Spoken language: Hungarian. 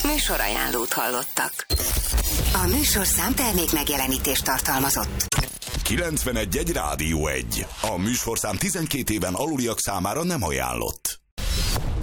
Műsorajánlót hallottak. A műsorszám termék megjelenítést tartalmazott. 91.1 Rádió 1. A műsorszám 12 éven aluliak számára nem ajánlott.